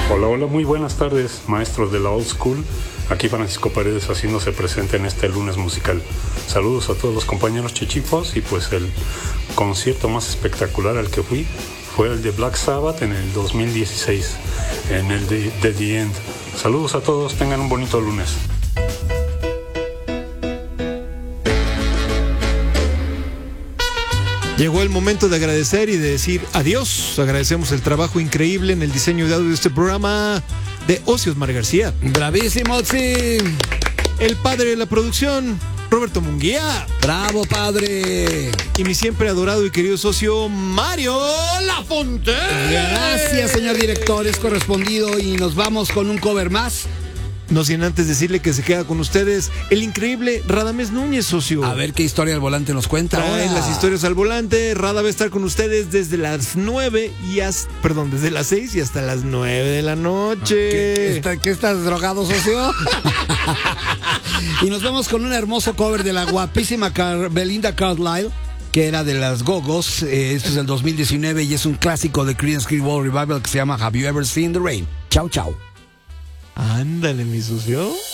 Hola, hola, muy buenas tardes, maestros de la Old School. Aquí Francisco Paredes haciéndose presente en este lunes musical. Saludos a todos los compañeros chichipos y pues el concierto más espectacular al que fui fue el de Black Sabbath en el 2016, en el de The End. Saludos a todos, tengan un bonito lunes. Llegó el momento de agradecer y de decir adiós. Agradecemos el trabajo increíble en el diseño de audio de este programa de Ocio Osmar García. Bravísimo, sí. El padre de la producción, Roberto Munguía. Bravo, padre. Y mi siempre adorado y querido socio, Mario Lafonte. Gracias, señor director, es correspondido. Y nos vamos con un cover más. No sin antes decirle que se queda con ustedes el increíble Radamés Núñez, socio. A ver qué historia al volante nos cuenta. Trae las historias al volante. Rada va a estar con ustedes desde las 9 y desde las 6 y hasta las 9 de la noche. ¿Qué estás drogado, socio? Y nos vamos con un hermoso cover de la guapísima Belinda Carlisle, que era de las Go-Go's. Esto es del 2019 y es un clásico de Creedence Clearwater Revival que se llama Have You Ever Seen the Rain. Chau, chau. Ándale, mi socio.